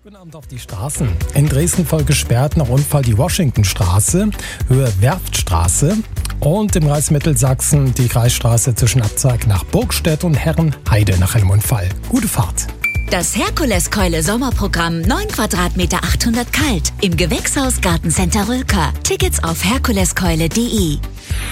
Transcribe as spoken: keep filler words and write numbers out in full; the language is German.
Guten Abend auf die Straßen. In Dresden voll gesperrt nach Unfall die Washingtonstraße, Höhe Werftstraße. Und im Kreis Mittelsachsen die Kreisstraße zwischen Abzweig nach Burgstedt und Herrenheide nach einem Unfall. Gute Fahrt. Das Herkuleskeule Sommerprogramm neun Quadratmeter achthundert kalt im Gewächshaus Gartencenter Rülker. Tickets auf herkuleskeule punkt de.